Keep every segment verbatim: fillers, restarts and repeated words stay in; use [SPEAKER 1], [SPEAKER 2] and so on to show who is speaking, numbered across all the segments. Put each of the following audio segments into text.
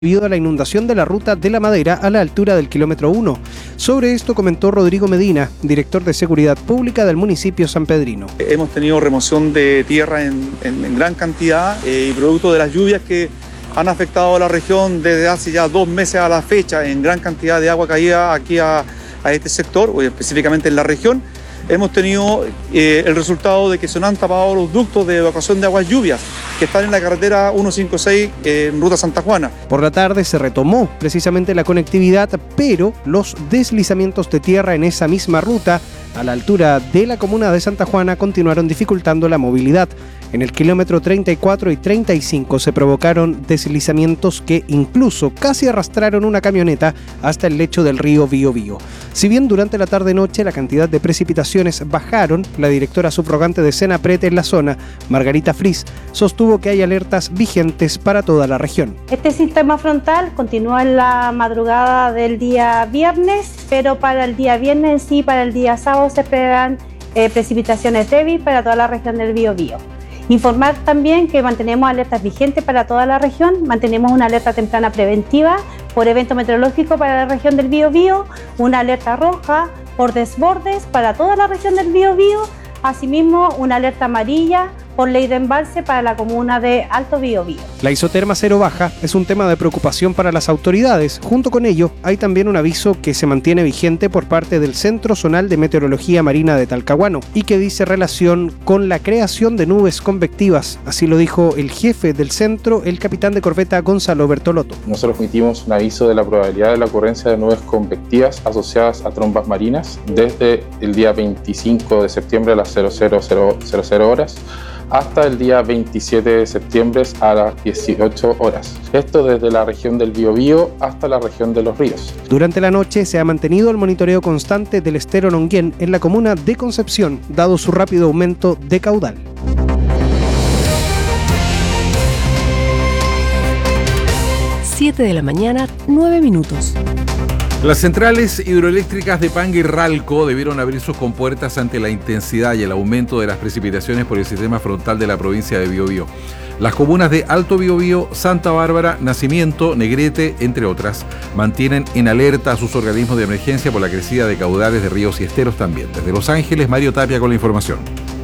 [SPEAKER 1] debido a la inundación de la ruta de La Madera a la altura del kilómetro uno. Sobre esto comentó Rodrigo Medina, director de Seguridad Pública del municipio sanpedrino.
[SPEAKER 2] Hemos tenido remoción de tierra en, en, en gran cantidad eh, y producto de las lluvias que han afectado a la región desde hace ya dos meses a la fecha, en gran cantidad de agua caída aquí a, a este sector, o específicamente en la región. Hemos tenido eh, el resultado de que se nos han tapado los ductos de evacuación de aguas lluvias que están en la carretera ciento cincuenta y seis eh, en ruta Santa Juana.
[SPEAKER 1] Por la tarde se retomó precisamente la conectividad, pero los deslizamientos de tierra en esa misma ruta a la altura de la comuna de Santa Juana continuaron dificultando la movilidad. En el kilómetro treinta y cuatro y treinta y cinco se provocaron deslizamientos que incluso casi arrastraron una camioneta hasta el lecho del río Biobío. Si bien durante la tarde-noche la cantidad de precipitaciones bajaron, la directora subrogante de Senapred en la zona, Margarita Fris, sostuvo que hay alertas vigentes para toda la región.
[SPEAKER 3] Este sistema frontal continúa en la madrugada del día viernes, pero para el día viernes en sí, para el día sábado se esperan eh, precipitaciones débiles para toda la región del Biobío. Informar también que mantenemos alertas vigentes para toda la región, mantenemos una alerta temprana preventiva por evento meteorológico para la región del Biobío, una alerta roja por desbordes para toda la región del Biobío, asimismo una alerta amarilla por ley de embalse para la comuna de Alto Biobío.
[SPEAKER 1] La isoterma cero baja es un tema de preocupación para las autoridades. Junto con ello, hay también un aviso que se mantiene vigente por parte del Centro Zonal de Meteorología Marina de Talcahuano y que dice relación con la creación de nubes convectivas. Así lo dijo el jefe del centro, el capitán de corbeta Gonzalo Bertolotto.
[SPEAKER 4] Nosotros emitimos un aviso de la probabilidad de la ocurrencia de nubes convectivas asociadas a trombas marinas desde el día veinticinco de septiembre a las cero cero horas hasta el día veintisiete de septiembre a las dieciocho horas. Esto desde la región del Biobío hasta la región de Los Ríos.
[SPEAKER 1] Durante la noche se ha mantenido el monitoreo constante del estero Nonguén en la comuna de Concepción, dado su rápido aumento de caudal.
[SPEAKER 5] siete de la mañana, nueve minutos.
[SPEAKER 6] Las centrales hidroeléctricas de Panga y Ralco debieron abrir sus compuertas ante la intensidad y el aumento de las precipitaciones por el sistema frontal de la provincia de Biobío. Las comunas de Alto Biobío, Santa Bárbara, Nacimiento, Negrete, entre otras, mantienen en alerta a sus organismos de emergencia por la crecida de caudales de ríos y esteros también. Desde Los Ángeles, Mario Tapia con la información.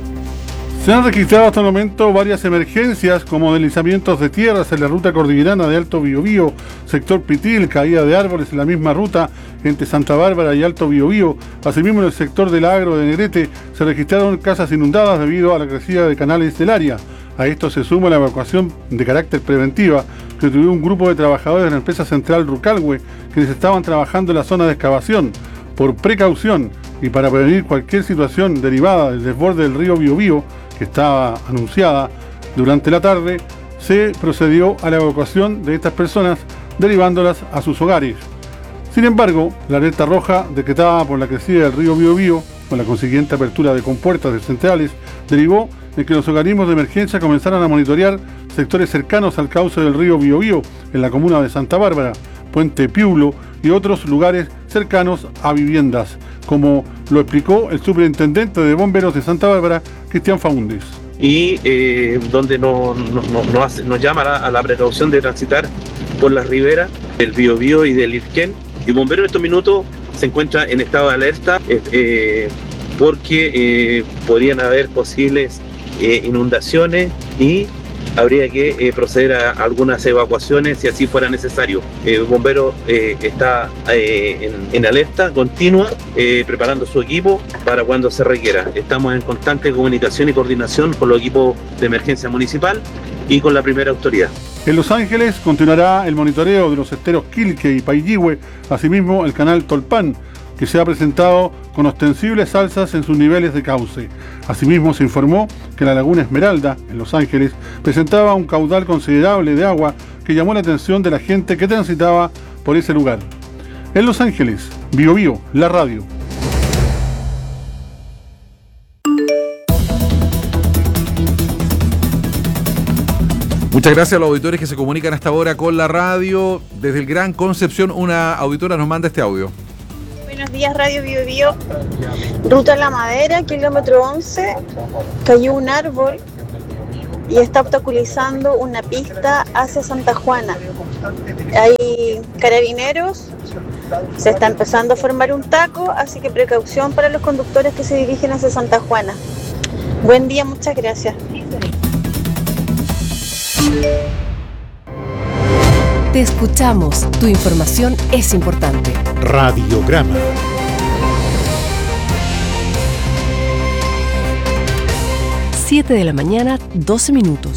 [SPEAKER 7] Se han registrado hasta el momento varias emergencias como deslizamientos de tierras en la ruta cordillerana de Alto Biobío, sector Pitil, caída de árboles en la misma ruta entre Santa Bárbara y Alto Biobío. Asimismo, en el sector del agro de Negrete se registraron casas inundadas debido a la crecida de canales del área. A esto se suma la evacuación de carácter preventiva que tuvo un grupo de trabajadores de la empresa central Rucalhue quienes estaban trabajando en la zona de excavación. Por precaución y para prevenir cualquier situación derivada del desborde del río Biobío, que estaba anunciada durante la tarde, se procedió a la evacuación de estas personas, derivándolas a sus hogares. Sin embargo, la alerta roja decretada por la crecida del río Biobío, con la consiguiente apertura de compuertas de centrales, derivó en que los organismos de emergencia comenzaran a monitorear sectores cercanos al cauce del río Biobío, en la comuna de Santa Bárbara, Puente Piulo y otros lugares cercanos a viviendas, como lo explicó el superintendente de bomberos de Santa Bárbara, Cristian Faúndez.
[SPEAKER 8] Y eh, donde nos, nos, nos, hace, nos llama a la, a la precaución de transitar por las riberas del Biobío y del Irquén. Y Bombero en estos minutos se encuentra en estado de alerta eh, porque eh, podrían haber posibles eh, inundaciones y habría que eh, proceder a algunas evacuaciones si así fuera necesario. El bombero eh, está eh, en, en alerta continua, eh, preparando su equipo para cuando se requiera. Estamos en constante comunicación y coordinación con los equipos de emergencia municipal y con la primera autoridad.
[SPEAKER 7] En Los Ángeles continuará el monitoreo de los esteros Quilque y Paillihue, asimismo el canal Tolpan, que se ha presentado con ostensibles alzas en sus niveles de cauce. Asimismo, se informó que la laguna Esmeralda, en Los Ángeles, presentaba un caudal considerable de agua que llamó la atención de la gente que transitaba por ese lugar. En Los Ángeles, Biobío, la radio.
[SPEAKER 6] Muchas gracias a los auditores que se comunican hasta ahora con la radio. Desde el Gran Concepción, una auditora nos manda este audio.
[SPEAKER 9] Buenos días, Radio Biobío. Ruta La Madera, kilómetro once. Cayó un árbol y está obstaculizando una pista hacia Santa Juana. hay carabineros, se está empezando a formar un taco, así que precaución para los conductores que se dirigen hacia Santa Juana. Buen día, muchas gracias.
[SPEAKER 5] Te escuchamos, tu información es importante.
[SPEAKER 10] Radiograma.
[SPEAKER 5] siete de la mañana, doce minutos.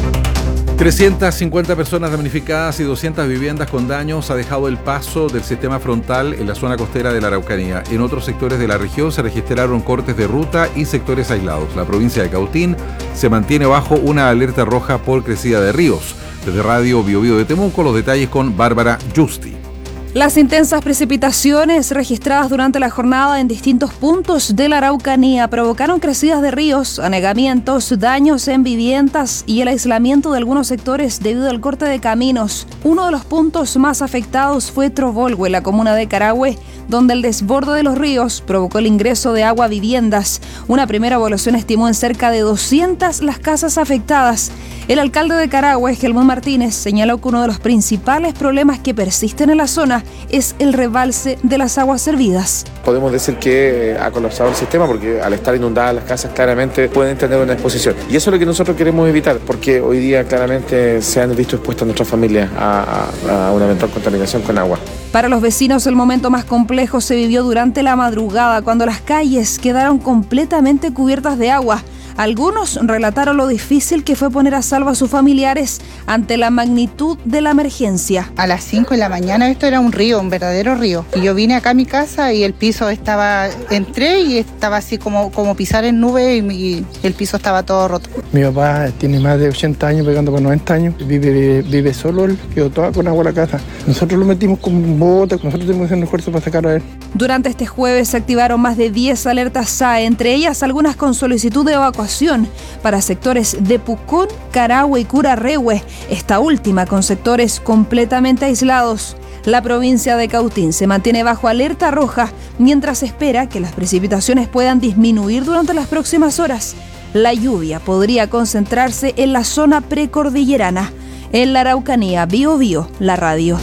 [SPEAKER 6] trescientas cincuenta personas damnificadas y doscientas viviendas con daños ha dejado el paso del sistema frontal en la zona costera de la Araucanía. En otros sectores de la región se registraron cortes de ruta y sectores aislados. La provincia de Cautín se mantiene bajo una alerta roja por crecida de ríos. Desde Radio Bio Bio de Temuco, los detalles con Bárbara Justi.
[SPEAKER 11] Las intensas precipitaciones registradas durante la jornada en distintos puntos de la Araucanía provocaron crecidas de ríos, anegamientos, daños en viviendas y el aislamiento de algunos sectores debido al corte de caminos. Uno de los puntos más afectados fue Trovolgo, en la comuna de Carahue, donde el desborde de los ríos provocó el ingreso de agua a viviendas. Una primera evaluación estimó en cerca de doscientas las casas afectadas. El alcalde de Carahue, Gelmón Martínez, señaló que uno de los principales problemas que persisten en la zona es el rebalse de las aguas servidas.
[SPEAKER 12] Podemos decir que ha colapsado el sistema porque al estar inundadas las casas claramente pueden tener una exposición. Y eso es lo que nosotros queremos evitar, porque hoy día claramente se han visto expuestas nuestras familias a, a, a una eventual contaminación con agua.
[SPEAKER 11] Para los vecinos, el momento más complejo se vivió durante la madrugada, cuando las calles quedaron completamente cubiertas de agua. Algunos relataron lo difícil que fue poner a salvo a sus familiares ante la magnitud de la emergencia.
[SPEAKER 13] A las cinco de la mañana esto era un río, un verdadero río. Y yo vine acá a mi casa y el piso estaba, entré y estaba así como, como pisar en nube y, y el piso estaba todo roto.
[SPEAKER 14] Mi papá tiene más de ochenta años, pegando por noventa años, vive, vive solo, él quedó toda con agua en la casa. Nosotros lo metimos con botas, nosotros tenemos que hacer un esfuerzo para sacarlo a él.
[SPEAKER 11] Durante este jueves se activaron más de diez alertas S A E, entre ellas algunas con solicitud de evacuación para sectores de Pucón, Carahue y Curarrehue, esta última con sectores completamente aislados. La provincia de Cautín se mantiene bajo alerta roja mientras se espera que las precipitaciones puedan disminuir durante las próximas horas. La lluvia podría concentrarse en la zona precordillerana. En la Araucanía, Bio Bio, la radio.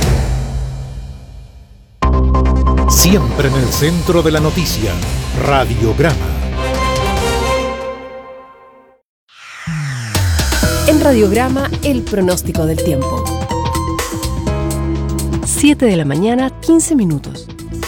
[SPEAKER 10] Siempre en el centro de la noticia, Radiograma.
[SPEAKER 5] En Radiograma, el pronóstico del tiempo. siete de la mañana, quince minutos.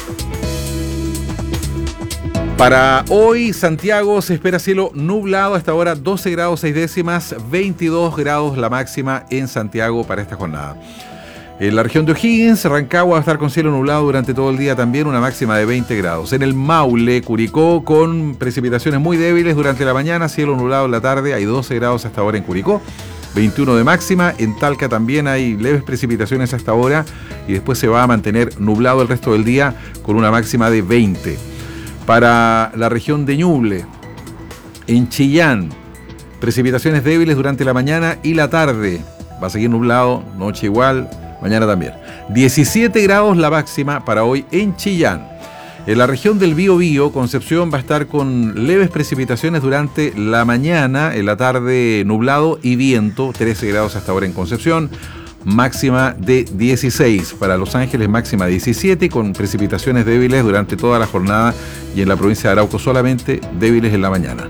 [SPEAKER 6] Para hoy, Santiago se espera cielo nublado, hasta ahora doce grados seis décimas, veintidós grados la máxima en Santiago para esta jornada. En la región de O'Higgins, Rancagua va a estar con cielo nublado durante todo el día también, una máxima de veinte grados. En el Maule, Curicó, con precipitaciones muy débiles durante la mañana, cielo nublado en la tarde, hay doce grados hasta ahora en Curicó, veintiuno de máxima. En Talca también hay leves precipitaciones hasta ahora y después se va a mantener nublado el resto del día con una máxima de veinte. Para la región de Ñuble, en Chillán, precipitaciones débiles durante la mañana y la tarde, va a seguir nublado, noche igual, mañana también. diecisiete grados la máxima para hoy en Chillán. En la región del Biobío, Concepción va a estar con leves precipitaciones durante la mañana, en la tarde nublado y viento, trece grados hasta ahora en Concepción, máxima de dieciséis. Para Los Ángeles, máxima diecisiete, con precipitaciones débiles durante toda la jornada, y en la provincia de Arauco solamente débiles en la mañana.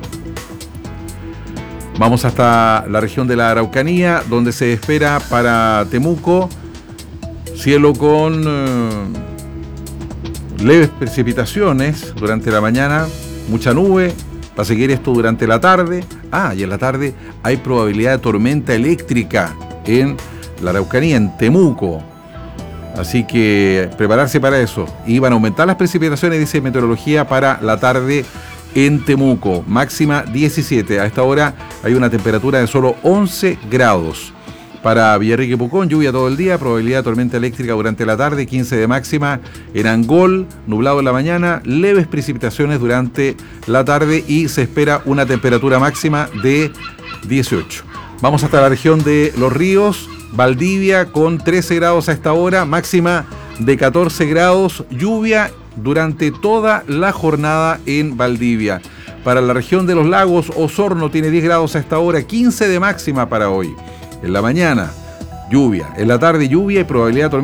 [SPEAKER 6] Vamos hasta la región de la Araucanía, donde se espera para Temuco cielo con eh, leves precipitaciones durante la mañana, mucha nube, va a seguir esto durante la tarde. Ah, y en la tarde hay probabilidad de tormenta eléctrica en la Araucanía, en Temuco. Así que prepararse para eso. Y van a aumentar las precipitaciones, dice meteorología, para la tarde en Temuco. Máxima diecisiete. A esta hora hay una temperatura de solo once grados. Para Villarrica y Pucón, lluvia todo el día, probabilidad de tormenta eléctrica durante la tarde, quince de máxima. En Angol, nublado en la mañana, leves precipitaciones durante la tarde y se espera una temperatura máxima de dieciocho. Vamos hasta la región de Los Ríos, Valdivia con trece grados a esta hora, máxima de catorce grados, lluvia durante toda la jornada en Valdivia. Para la región de Los Lagos, Osorno tiene diez grados a esta hora, quince de máxima para hoy. En la mañana, lluvia. En la tarde lluvia y probabilidad de tormenta